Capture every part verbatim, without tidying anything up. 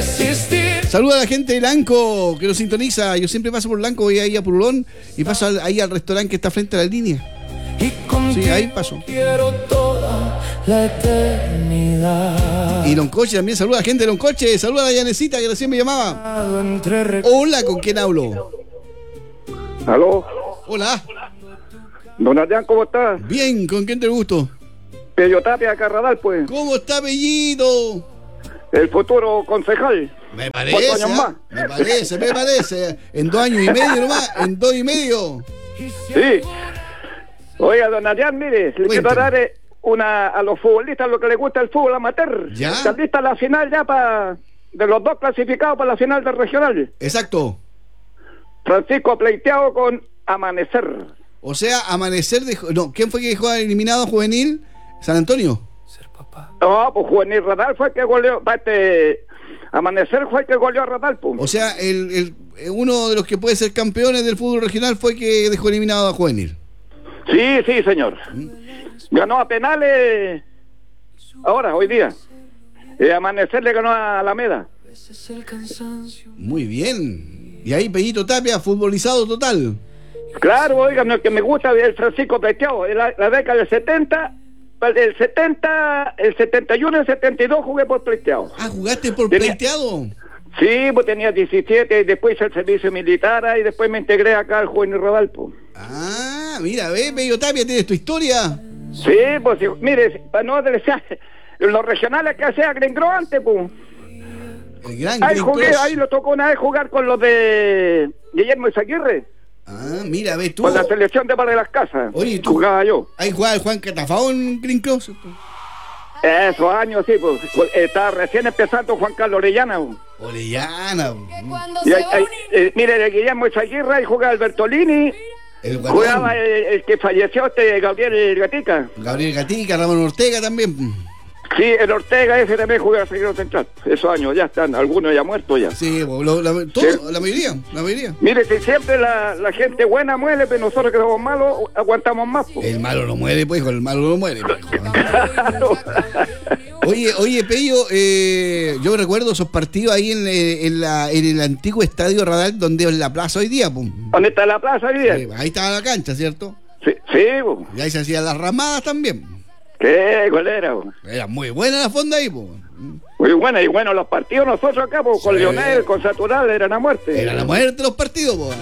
resistir. Saluda a la gente de Lanco que nos sintoniza. Yo siempre paso por Lanco, voy ahí a Purulón y paso al, ahí al restaurante que está frente a la línea. Sí, ahí paso. Quiero toda la eternidad. Y Loncoche también, saluda a la gente de Loncoche. Saluda a la Yanecita que recién me llamaba. Hola, ¿con quién hablo? ¿Aló? Hola. Don Adrián, ¿cómo está? Bien, ¿con quién te gusto? Pello Tapia, Carradal, pues. ¿Cómo está, Bellito? El futuro concejal. Me parece, años ¿eh? más? me parece, me parece. En dos años y medio nomás, en dos y medio. Sí. Oiga, don Adrián, mire, le quiero dar eh, una a los futbolistas lo que les gusta el fútbol amateur. ¿Ya? Está lista la final ya para de los dos clasificados para la final del regional. Exacto. Francisco pleiteado con Amanecer. O sea, Amanecer dejó... No, ¿quién fue que dejó eliminado a Juvenil? ¿San Antonio? No, pues Juvenil Radal fue el que goleó. Este, Amanecer fue el que goleó a Radal, pues. O sea, el, el, uno de los que puede ser campeones del fútbol regional fue el que dejó eliminado a Juvenil. Sí, sí, señor. Ganó a penales ahora, hoy día. Eh, Amanecer le ganó a Alameda. Muy bien. Y ahí Pellito Tapia, futbolizado total. Claro, oigan, lo que me gusta es el Francisco Pleiteado. La, la década del setenta, el setenta, el setenta y uno y el setenta y dos jugué por Pleiteado. Ah, ¿jugaste por Tenía... Pleiteado? Sí, pues tenía diecisiete y después hice el servicio militar y después me integré acá al Juvenil Rodal, pues. Ah, mira, ve, Pello Tapia, ¿tienes tu historia? Sí, pues, sí, mire, para no desear, los regionales que hacía Grengro antes, pues. El gran Ahí Green jugué, Cross. ahí lo tocó una vez jugar con los de Guillermo Izaguirre. Ah, mira, ves tú. Con la selección de Barrio de las Casas. Oye, tú. Jugaba yo. Ahí jugaba el Juan Catafón, Green Cross. Esos años, sí, pues. Estaba recién empezando Juan Carlos Orellana. Pues. Orellana. Y ahí, ahí, eh, mire, de Guillermo Izaguirre, ahí jugaba el Bertolini. El jugaba el, el que falleció, este Gabriel Gatica. Gabriel Gatica, Ramón Ortega también. Sí, el Ortega ese también jugaba seguidor central. Esos años ya están, algunos ya muertos ya. Sí, lo, la, todo, sí. la mayoría, la mayoría. Mire, si siempre la, la gente buena muere, pero nosotros que somos malos aguantamos más. Po. El malo no muere, pues, el malo no muere. Pues, claro. Oye, oye, Pello, eh, yo recuerdo esos partidos ahí en, en, la, en el antiguo estadio Radal, donde es la plaza hoy día. Pum. ¿Dónde está la plaza hoy día? Sí, ahí estaba la cancha, ¿cierto? Sí, sí. Po. Y ahí se hacían las ramadas también. ¿Qué? ¿Cuál era? Po? Era muy buena la fonda ahí, pues. Muy buena, y bueno, los partidos nosotros acá, po, con sí. Leonel, con Satural, eran a muerte. Eran a muerte los partidos, pues.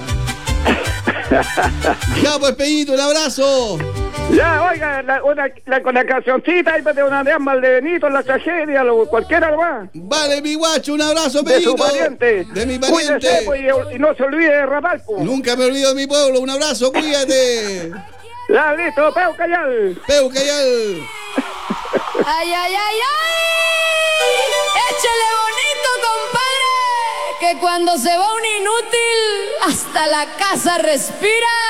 Ya, pues, Pellito, un abrazo. Ya, oiga, la, una, la, con la cancioncita ahí de una de mal de Benito, la tragedia, lo, cualquiera más. Vale, mi guacho, un abrazo, Pellito. De su pariente. De mi pariente. Cuídese, pues, y, y no se olvide de Radal, pues. Nunca me olvido de mi pueblo, un abrazo, cuídate. Ya, listo, Peu Cayal. Peu Cayal. Ay, ay, ay, ay. Échale bonito, compadre. Que cuando se va un inútil, hasta la casa respira.